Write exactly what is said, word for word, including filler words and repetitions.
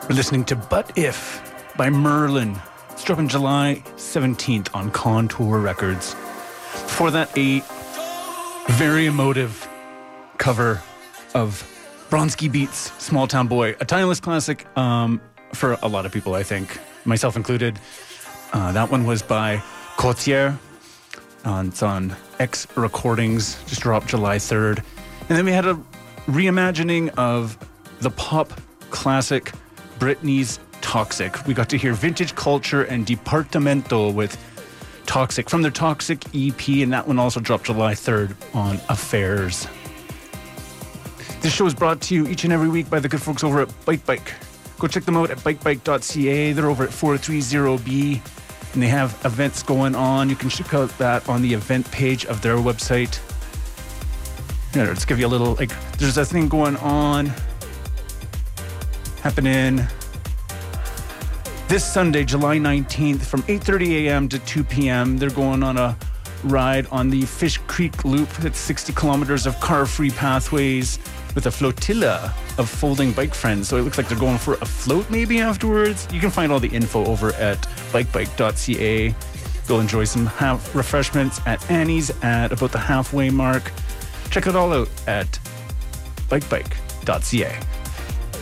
We're listening to But If by Merlin. It's dropping July seventeenth on Contour Records. Before that, a very emotive cover of Bronski Beats' Small Town Boy, a timeless classic um, for a lot of people, I think, myself included. Uh, that one was by Cotier. Uh, it's on X Recordings, just dropped July third. And then we had a reimagining of the pop classic Britney's Toxic. We got to hear Vintage Culture and Departamento with Toxic from their Toxic E P, and that one also dropped July third on Affairs. This show is brought to you each and every week by the good folks over at Bike Bike. Go check them out at bike bike dot c a. They're over at four thirty B, and they have events going on. You can check out that on the event page of their website. Yeah, let's give you a little, like, there's a thing going on happening this Sunday, July nineteenth, from eight thirty a.m. to two p.m. They're going on a ride on the Fish Creek Loop. It's sixty kilometers of car-free pathways with a flotilla of folding bike friends. So it looks like they're going for a float maybe afterwards. You can find all the info over at bike bike dot c a. They'll enjoy some half refreshments at Annie's at about the halfway mark. Check it all out at bike bike dot c a.